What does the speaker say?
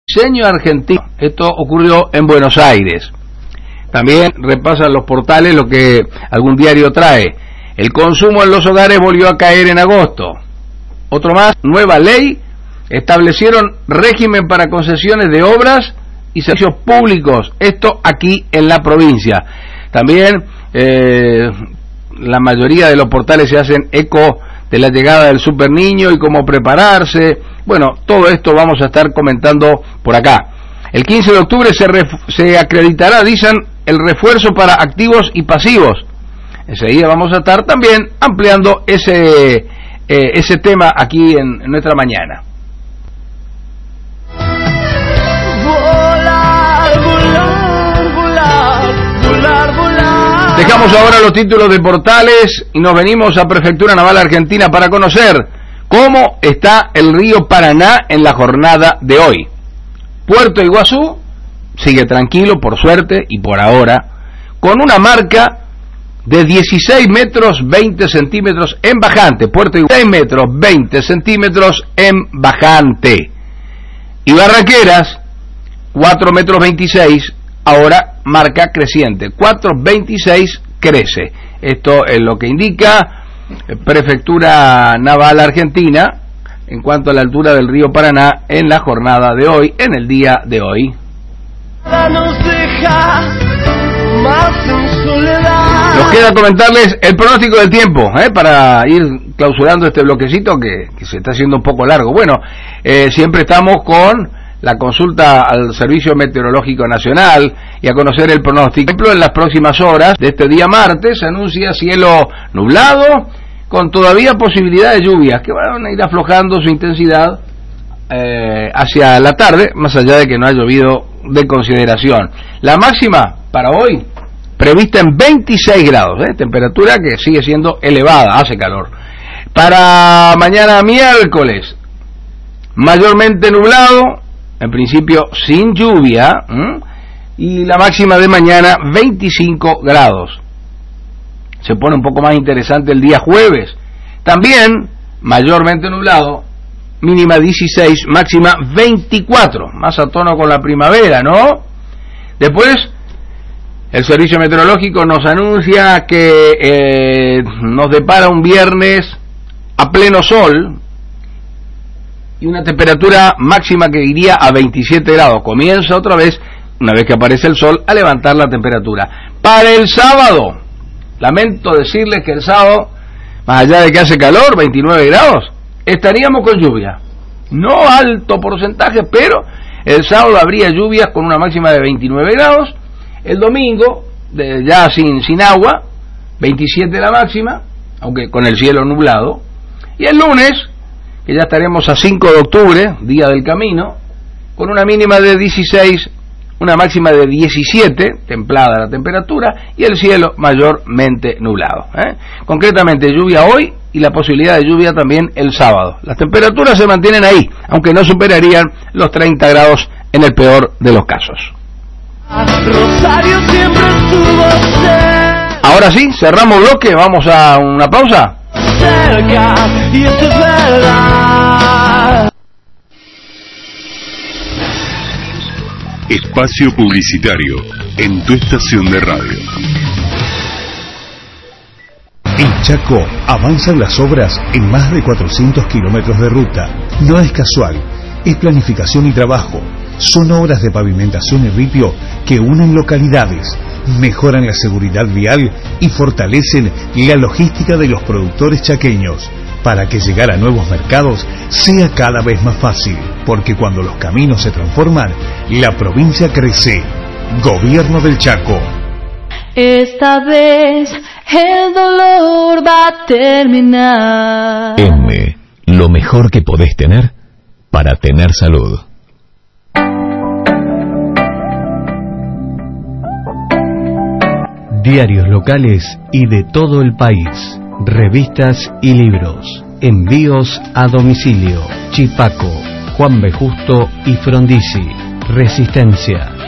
diseño argentino. Esto ocurrió en Buenos Aires. También repasan los portales lo que algún diario trae. El consumo en los hogares volvió a caer en agosto. Otro más, nueva ley, establecieron régimen para concesiones de obras y servicios públicos. Esto aquí en la provincia. También la mayoría de los portales se hacen eco de la llegada del Super Niño y cómo prepararse. Bueno, todo esto vamos a estar comentando por acá. El 15 de octubre se acreditará, dicen, el refuerzo para activos y pasivos. Enseguida vamos a estar también ampliando ese tema aquí en nuestra mañana. Volar, volar, volar, volar, volar. Dejamos ahora los títulos de portales y nos venimos a Prefectura Naval Argentina para conocer cómo está el río Paraná en la jornada de hoy. Puerto Iguazú sigue tranquilo, por suerte y por ahora, con una marca de 16 metros 20 centímetros en bajante. Puerto Iguazú, 6 metros 20 centímetros en bajante. Y Barranqueras, 4 metros 26, ahora marca creciente. 4,26 crece. Esto es lo que indica Prefectura Naval Argentina en cuanto a la altura del río Paraná en la jornada de hoy, en el día de hoy. Nos queda comentarles el pronóstico del tiempo, para ir clausurando este bloquecito que se está haciendo un poco largo. Bueno, siempre estamos con la consulta al Servicio Meteorológico Nacional y a conocer el pronóstico. Por ejemplo, en las próximas horas de este día martes se anuncia cielo nublado, con todavía posibilidad de lluvias que van a ir aflojando su intensidad hacia la tarde, más allá de que no ha llovido de consideración. La máxima para hoy prevista en 26 grados, temperatura que sigue siendo elevada, hace calor. Para mañana miércoles, mayormente nublado, en principio sin lluvia, y la máxima de mañana 25 grados. Se pone un poco más interesante el día jueves, también mayormente nublado, mínima 16, máxima 24, más a tono con la primavera, ¿no? Después, el Servicio Meteorológico nos anuncia que nos depara un viernes a pleno sol y una temperatura máxima que iría a 27 grados. Comienza otra vez, una vez que aparece el sol, a levantar la temperatura. Para el sábado, lamento decirles que el sábado, más allá de que hace calor, 29 grados, estaríamos con lluvia. No alto porcentaje, pero el sábado habría lluvias con una máxima de 29 grados. El domingo, ya sin agua, 27 la máxima, aunque con el cielo nublado. Y el lunes, que ya estaremos a 5 de octubre, día del camino, con una mínima de 16, una máxima de 17, templada la temperatura, y el cielo mayormente nublado. Concretamente, lluvia hoy y la posibilidad de lluvia también el sábado. Las temperaturas se mantienen ahí, aunque no superarían los 30 grados en el peor de los casos. Rosario siempre estuvo Ahora sí, cerramos bloque, vamos a una pausa. cerca, y esto es verdad. Espacio publicitario en tu estación de radio. En Chaco avanzan las obras en más de 400 kilómetros de ruta. No es casual, es planificación y trabajo. Son obras de pavimentación y ripio que unen localidades, mejoran la seguridad vial y fortalecen la logística de los productores chaqueños, para que llegar a nuevos mercados sea cada vez más fácil, porque cuando los caminos se transforman, la provincia crece. Gobierno del Chaco. Esta vez el dolor va a terminar. M, lo mejor que podés tener para tener salud. Diarios locales y de todo el país, revistas y libros, envíos a domicilio. Chipaco, Juan B. Justo y Frondizi. Resistencia.